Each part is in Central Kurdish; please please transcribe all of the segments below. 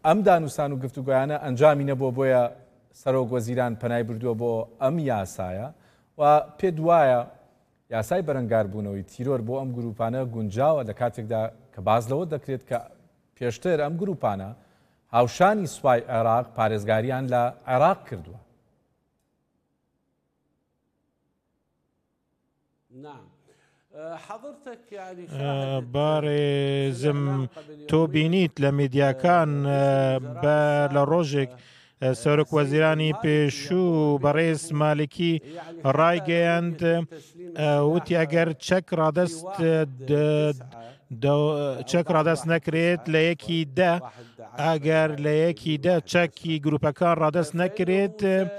ئەم دانوستان و گفتوگویانە ئەنجامی نەبووە بۆیە سەرۆک وەزیران پەنای بردووە بۆ ئەم یاسایە و پێ دوایە یاسای بەرەنگاربوونەوەی تیرۆر بۆ ئەم گروپانە گونجاوە لە کاتێکدا کە باز لەوە دەکرێت کە پێشتر ئەم گروپانە هاوشانی سوپای عێراق پارێزگاریان لە عێراق کردووە. بارێزم تۆ بینیت لە میدیاکان لە ڕۆژێک سەرۆک وەزیرانی پێشوو بەڕێز مالکی ڕایگەیاند وتی ئەگەر چەک ڕادەست نەکرێت لە یەکی دە ئەگەر لە یەکی دە چەکی گروپەکان ڕادەست نەکرێت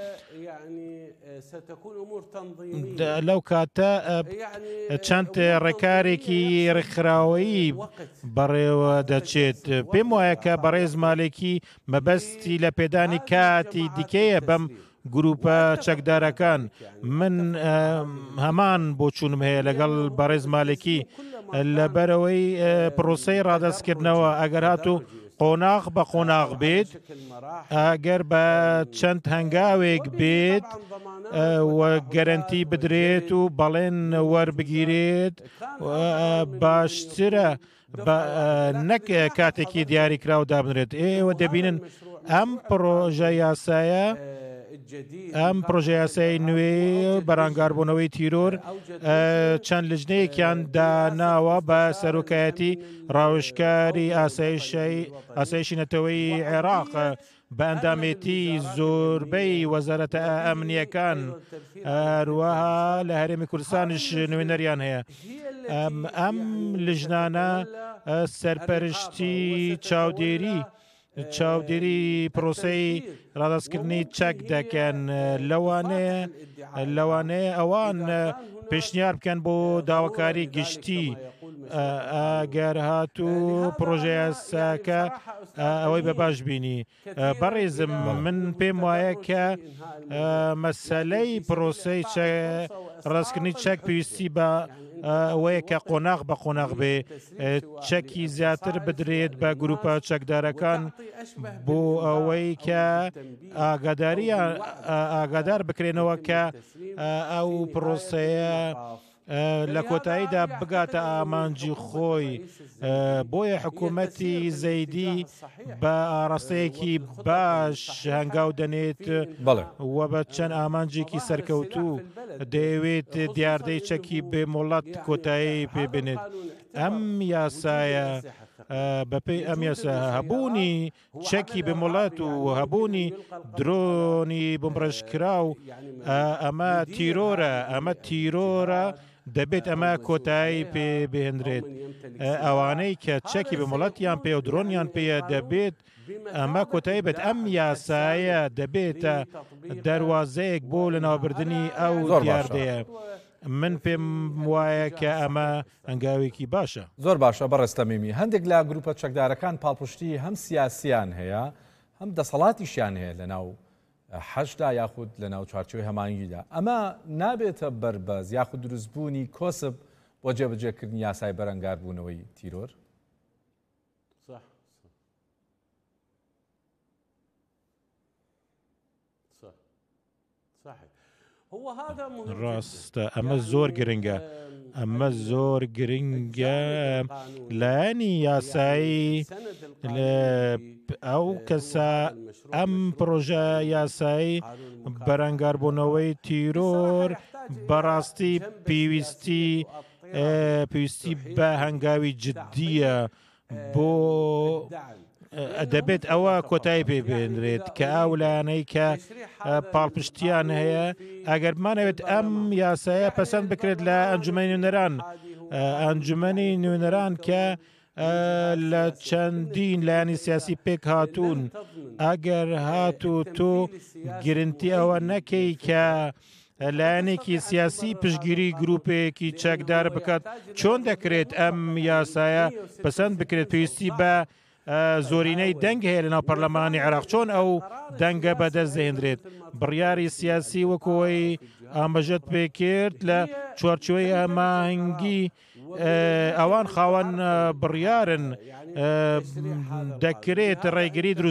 لەو کاتە چەند ڕێکارێکی ڕێکخراوەیی بەڕێوە دەچێت. پێم وایە کە بەڕێز مالێکی مەبەستی لە پێدانی کاتی دیکەیە بەم گروپە چەکدارەکان. من هەمان بۆ چوونم هەیە لەگەڵ بەڕێز مالێکی لەبەرەوەی پرۆسەی ڕادەستکردنەوە ئەگەر هاتوو قۆناغ بە قۆناغ بێت، ئەگەر بە چەند هەنگاوێک بێت وە گەرنتی بدرێت و بەڵێن وەربگیرێت باشترە نەک کاتێکی دیاریکراو دابنرێت. ئێوە دەبینن ئەم پرۆژە یاسایە ئەم پرۆژە یاسای نوێ بەرامبەربوونەوەی تیرۆر چەند لیژنەیەکیان داناوە بە سەرۆکایەتی ڕاوێژکاری ئاسایشی نەتەوەی عێراق بە ئەندامێتی زۆربەی وەزارەتە ئەمنیەکان، هەروەها لە هەرێمی کوردستانیش نوێنەریان هەیە. ئەم لیژنانە سەرپەرشتی چاودێری پرۆسەی ڕادەستکردنی چەک دەکەن. لەوانەیە ئەوان پێشنیار بکەن بۆ داواکاری گشتی ئەگەر هاتوو پرۆژە یاساکە ئەوەی بەباش بینی. بەڕێزم من پێم وایە کە مەسەلەی پرۆسەی ڕاستکردنی چەک پێویستی بە ئەوەیە کە قۆناغ بە قۆناغ بێ، چەکی زیاتر بدرێت بە گروپە چەکدارەکان بۆ ئەوەی کە ئاگادار بکرێنەوە کە ئەو پرۆسەیە لە کۆتاییدا بگاتە ئامانجی خۆی. بۆیە حکوومەتی زەیدی بە ئاڕاستەیەکی باش هەنگاو دەنێت وە بە چەند ئامانجێکی سەرکەوتوو دەیەوێت دیاردەی چەکی بێمۆڵەت کۆتایی پێبێنێت. ئەم یاسایە بەپێی ئەم یاسا هەبوونی چەکی بێمۆڵەت و هەبوونی درۆنی بمڕێژکراو ئەمە تیرۆرە دەبێت ئەمە کۆتایی پێ بهێنرێت. ئەوانەی کە چەکی بێمۆڵەتیان پێ و درۆنیان پێە دەبێت ئەمە کۆتایی بێت. ئەم یاسایە دەبێتە دەواازەیەک بۆ لەناوبردننی ئەو دیاردەیە. من پێم وایە کە ئەمە هەنگاوێکی باشە. زۆر باشە. بەڕێستەمیمی هەندێک لە گروپە چەکدارەکان پاڵپشتی هەم سیاسیان هەیە هەم دەسەڵاتیشیان هەیە لەناو حەشدا یاخود لە ناو چوارچێوەی هەمانگیدا. ئەمە نابێتە بەربەز یاخود دروستبوونی کۆسب بۆ جێبەجێکردنی یاسای بەرەنگاربوونەوەی تیرۆر؟ ڕاستە ئەمە زۆر گرنگە. ئەمە زۆر گرنگە لایەنی یاسایی ئەو کەسە ئەم پرۆژە یاسایی بەرەنگاربوونەوەی تیرۆر بەڕاستی پێویستی بە هەنگاوی جددیە بۆ دەبێت ئەوە کۆتایی پێبێنرێت کە ئەو لایەنەی کە پاڵپشتیان هەیە ئەگەر بمانەوێت ئەم یاسایە پەسەند بکرێت لە ئەنجومەنی نوێنەران کە لە چەندین لایەنی سیاسی پێک هاتوون. ئەگەر هاتوو تۆ گرنتی ئەوە نەکەی کە لایەنێکی سیاسی پشتگیری گروپێکی چەکدار بکات، چۆن دەکرێت ئەم یاسایە پەسەند بکرێت؟ پێویستی بە زۆرینەی دەنگ هەیە لەناو پەرلەمانی عێراق. چۆن ئەو دەنگە بەدەست دەهێنرێت؟ بڕیاری سیاسی وەکەوەی ئاماژەت پێکرد لە چوارچێوەی ئاماهەنگی ئەوان خاوەن بڕیارن، دەکرێت ڕێگری دروست